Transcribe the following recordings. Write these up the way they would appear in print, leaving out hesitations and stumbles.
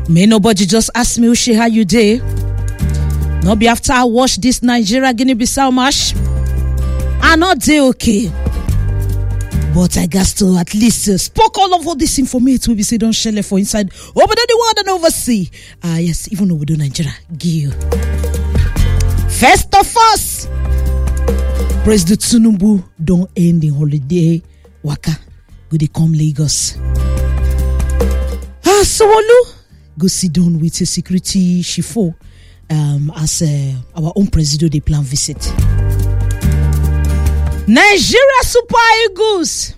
May nobody just ask me, Uche, how you dey? Not be after I watch this Nigeria Guinea-Bissau match. I not dey okay. But I got to at least spoke all of all this information we be say don't share for inside over the world and overseas. Yes, even over the Nigeria. Give. First of us, President Tinubu don't end the holiday waka. Go dey come Lagos. Sanwo-Olu go sit down with a security chifo as our own president they plan visit. Nigeria Super Eagles.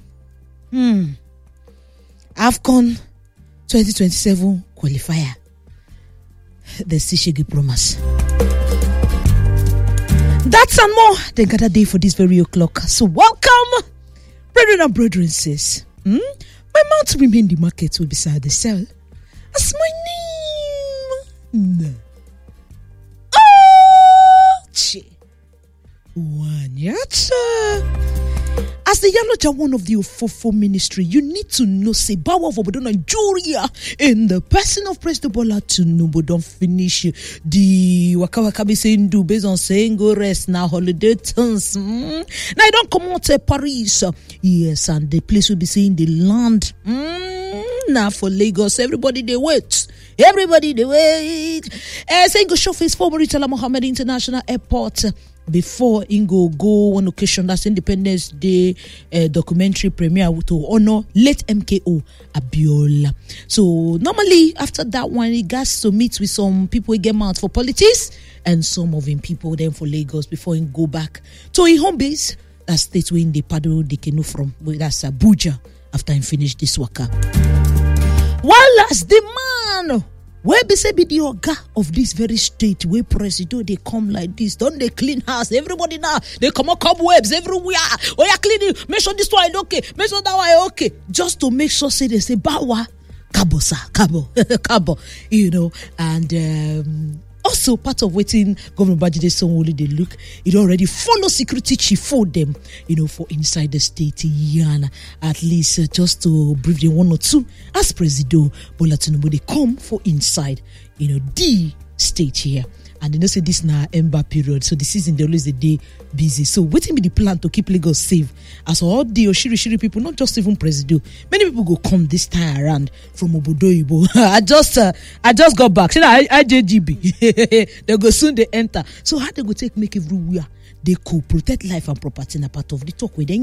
AFCON 2027 qualifier. The Sishigi promise. That's and more than gather day for this very o'clock. So welcome, brethren and brethren, sis. My mouth remain the market will beside the cell. As my name. As the Yaloja one of the Ofofo ministry, you need to know say Bawa of Obodo Nigeria in the person of President Bola Tinubu don't finish the Waka Waka be saying do based on saying go rest now holiday turns. Now you don't come out to Paris. Yes, and the place will be saying the land. Now for Lagos, everybody they wait. Everybody they wait. Saying go show face for Murtala Mohammed International Airport. Before Ingo go on occasion, that's Independence Day documentary premiere to honor late MKO Abiola. So normally after that one, he gets to meet with some people who get out for politics and some of him people then for Lagos before he go back to his home base. That state where in the paddle they canoe from. That's Abuja after he finished this waka. While as the man where be say be the oga of this very state where president they come like this, don't they clean house? Everybody now they come up cobwebs everywhere. Oh yeah, cleaning. Make sure this one okay. Make sure that one okay. Just to make sure say they say bawa kabo sa kabo kabo, you know. And also part of waiting Governor Babajide Sanwo-Olu they look, it already follow security chief for them, you know, for inside the state Yana at least just to brief them one or two as President Bola Tinubu they come for inside, you know, the state here. And they know say this now ember period, so the season they always a day busy. So waiting be the plan to keep Lagos safe. As all the Oshiri people, not just even president, many people go come this time around from Obodoyibo. I just got back. See that IJGB. They go soon they enter. So how they go take make everywhere they could protect life and property in a part of the talk with them.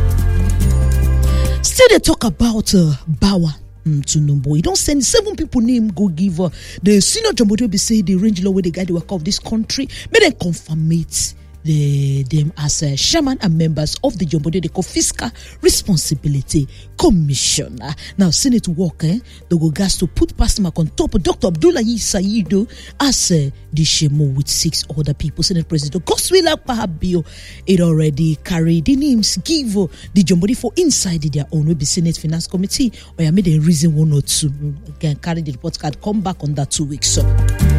Still they talk about Bawa. Tinubu. You don't send 7 people name go give the senior Jumbo be say the range law where the guy the work of this country. May they confirm it them as chairman and members of the Jumbo they call Fiscal Responsibility Commission. Now Senate work they go gas to put past mark on top of Dr. Abdullahi Saido as the Shemo with 6 other people. Senate President Godswill Akpabio it already carried the names give the Jumbo for inside their own will be Senate Finance Committee or I made a reason 1 or 2 can carry the report card come back on that 2 weeks. So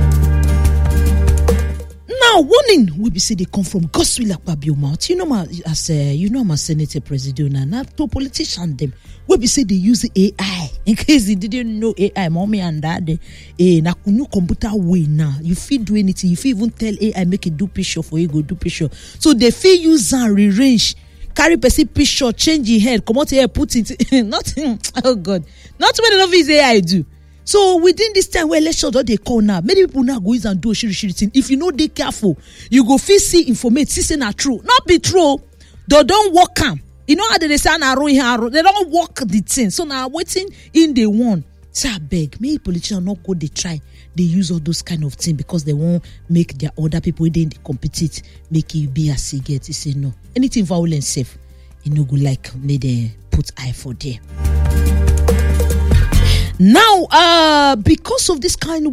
now, warning we be say they come from Godswill Akpabio mouth. You know, I'm a senator president and not to politician them. We be say they use AI. In case you didn't know AI, mommy and daddy, na new computer way now. You feel do anything. You feel even tell AI make it do picture for you go do picture. So they feel use and rearrange. Carry person picture, change your head, come out here, put it. Nothing. Oh God, not too many of his AI do. So within this time where elections they call now, many people now go and do a shiri thing. If you know they careful, you go feel see informate, see not true. Not be true. They don't work them. You know how they say they don't work the thing. So now waiting in the one. Say I beg, may politicians not go they try. They use all those kind of things because they won't make their other people they compete, make it be as they get. You say no. Anything violent safe, you know go like may they put eye for there. Now, because of this kind of